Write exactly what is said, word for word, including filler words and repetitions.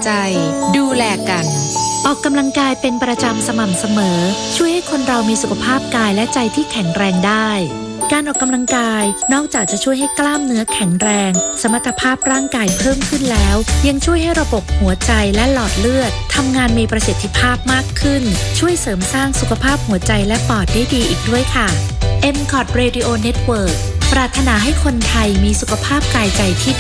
ใจดูแลกันออกกำลังกายเป็นประจำสม่ำเสมอช่วยให้คนเรามีสุขภาพกายและใจที่แข็งแรงได้การออกกำลังกายนอกจากจะช่วยให้กล้ามเนื้อแข็งแรงสมรรถภาพร่างกายเพิ่มขึ้นแล้วยังช่วยให้ระบบหัวใจและหลอดเลือดทำงานมีประสิทธิภาพมากขึ้นช่วยเสริมสร้างสุขภาพหัวใจและปอดได้ดีอีกด้วยค่ะ เอ็ม คอท Radio Network ปรารถนาให้คนไทยมีสุขภาพกายใจที่